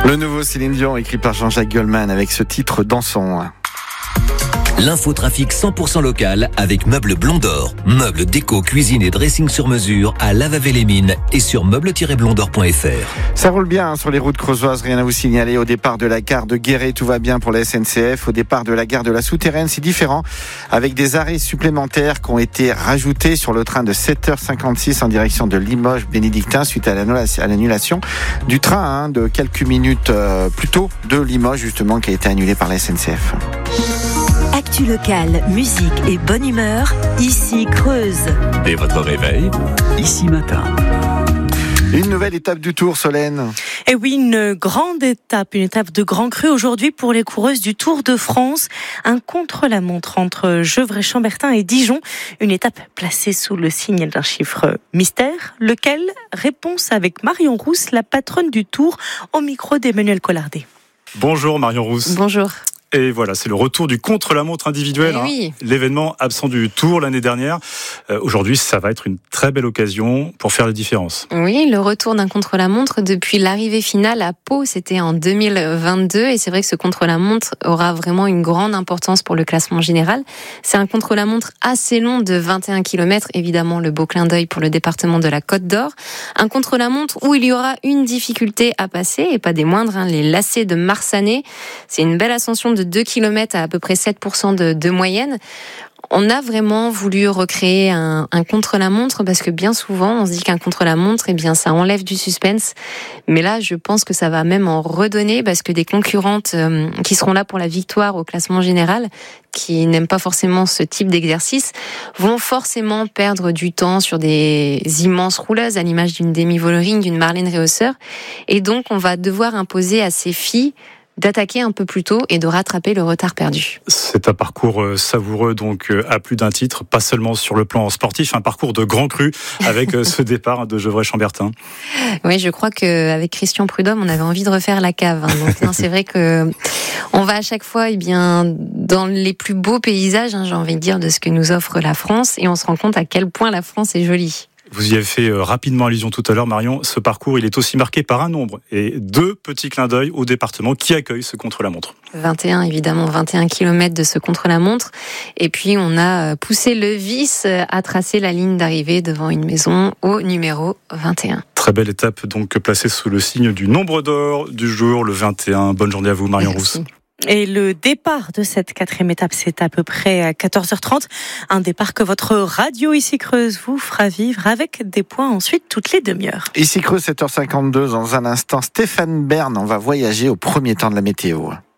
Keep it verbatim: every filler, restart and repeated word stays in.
Le nouveau Céline Dion, écrit par Jean-Jacques Goldman, avec ce titre Dansons. L'infotrafic cent pour cent local avec Meubles Blondor. Meubles, déco, cuisine et dressing sur mesure à Lavavé-les-Mines et sur meubles tiret blondor point f r. Ça roule bien hein, sur les routes creusoises, rien à vous signaler. Au départ de la gare de Guéret, tout va bien pour la S N C F. Au départ de la gare de la Souterraine, c'est différent, avec des arrêts supplémentaires qui ont été rajoutés sur le train de sept heures cinquante-six en direction de Limoges-Bénédictin suite à l'annulation du train hein, de quelques minutes euh, plus tôt de Limoges, justement, qui a été annulé par la S N C F. Actu locale, musique et bonne humeur, ici Creuse. Dès votre réveil, ici matin. Une nouvelle étape du Tour, Solène. Et oui, une grande étape, une étape de grand cru aujourd'hui pour les coureuses du Tour de France. Un contre-la-montre entre Gevrey-Chambertin et Dijon. Une étape placée sous le signe d'un chiffre mystère. Lequel? Réponse avec Marion Rousse, la patronne du Tour, au micro d'Emmanuel Collardet. Bonjour Marion Rousse. Bonjour. Et voilà, c'est le retour du contre-la-montre individuel. Eh oui. hein, l'événement absent du Tour l'année dernière. Euh, aujourd'hui, ça va être une très belle occasion pour faire la différence. Oui, le retour d'un contre-la-montre depuis l'arrivée finale à Pau, c'était en deux mille vingt-deux. Et c'est vrai que ce contre-la-montre aura vraiment une grande importance pour le classement général. C'est un contre-la-montre assez long de vingt et un kilomètres. Évidemment, le beau clin d'œil pour le département de la Côte d'Or. Un contre-la-montre où il y aura une difficulté à passer, et pas des moindres, hein, les lacets de Marsanais. C'est une belle ascension de deux kilomètres à à peu près sept pour cent de, de moyenne. On a vraiment voulu recréer un, un contre-la-montre parce que bien souvent, on se dit qu'un contre-la-montre, eh bien, ça enlève du suspense. Mais là, je pense que ça va même en redonner parce que des concurrentes euh, qui seront là pour la victoire au classement général, qui n'aiment pas forcément ce type d'exercice, vont forcément perdre du temps sur des immenses rouleuses à l'image d'une Demi Vollering, d'une Marlène Réausseur. Et donc, on va devoir imposer à ces filles d'attaquer un peu plus tôt et de rattraper le retard perdu. C'est un parcours savoureux, donc à plus d'un titre, pas seulement sur le plan sportif, un parcours de grand cru avec ce départ de Gevrey-Chambertin. Oui, je crois qu'avec Christian Prudhomme, on avait envie de refaire la cave. Hein. Donc, non, c'est vrai que on va à chaque fois, eh bien, dans les plus beaux paysages, hein, j'ai envie de dire, de ce que nous offre la France, et on se rend compte à quel point la France est jolie. Vous y avez fait rapidement allusion tout à l'heure, Marion. Ce parcours, il est aussi marqué par un nombre et deux petits clins d'œil au département qui accueille ce contre-la-montre. vingt et un, évidemment, vingt et un kilomètres de ce contre-la-montre. Et puis, on a poussé le vice à tracer la ligne d'arrivée devant une maison au numéro vingt et un. Très belle étape, donc, placée sous le signe du nombre d'or du jour, le vingt et un. Bonne journée à vous, Marion Merci. Rousse. Et le départ de cette quatrième étape, c'est à peu près à quatorze heures trente. Un départ que votre radio ici Creuse vous fera vivre avec des points ensuite toutes les demi-heures. Ici Creuse, sept heures cinquante-deux, dans un instant, Stéphane Bern, on va voyager au premier temps de la météo.